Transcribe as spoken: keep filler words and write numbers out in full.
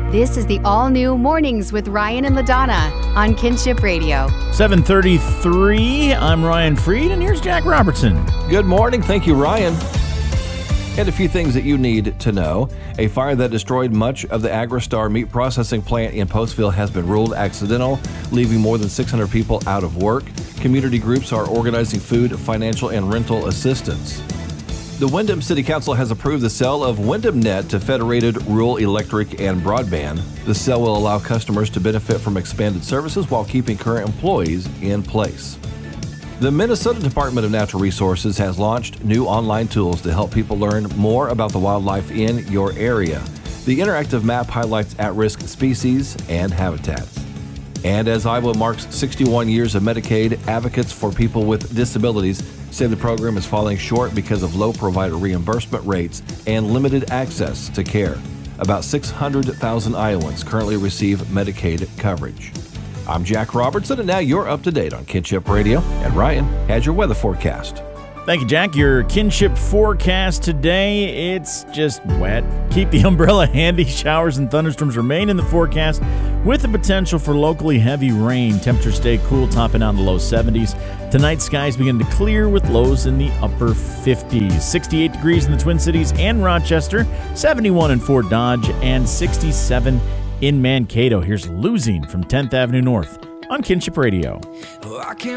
This is the all-new Mornings with Ryan and LaDonna on Kinship Radio. seven thirty-three, I'm Ryan Freed, and here's Jack Robertson. Good morning. Thank you, Ryan. And a few things that you need to know. A fire that destroyed much of the Agristar meat processing plant in Postville has been ruled accidental, leaving more than six hundred people out of work. Community groups are organizing food, financial, and rental assistance. The Windham City Council has approved the sale of Windham Net to Federated Rural Electric and Broadband. The sale will allow customers to benefit from expanded services while keeping current employees in place. The Minnesota Department of Natural Resources has launched new online tools to help people learn more about the wildlife in your area. The interactive map highlights at-risk species and habitats. And as Iowa marks sixty-one years of Medicaid, advocates for people with disabilities say the program is falling short because of low provider reimbursement rates and limited access to care. About six hundred thousand Iowans currently receive Medicaid coverage. I'm Jack Robertson, and now you're up to date on Kinship Radio. And Ryan has your weather forecast. Thank you, Jack. Your Kinship forecast today, it's just wet. Keep the umbrella handy. Showers and thunderstorms remain in the forecast with the potential for locally heavy rain. Temperatures stay cool, topping out in the low seventies. Tonight, skies begin to clear with lows in the upper fifties. sixty-eight degrees in the Twin Cities and Rochester, seventy-one in Fort Dodge, and sixty-seven in Mankato. Here's Losing from tenth Avenue North on Kinship Radio. Oh, I can't